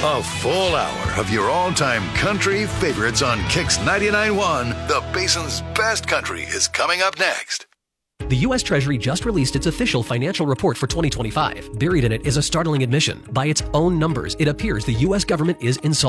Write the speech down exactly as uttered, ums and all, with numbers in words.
A full hour of your all-time country favorites on Kix ninety-nine point one. The Basin's best country is coming up next. The U S Treasury just released its official financial report for twenty twenty-five. Buried in it is a startling admission. By its own numbers, it appears the U S government is insolvent.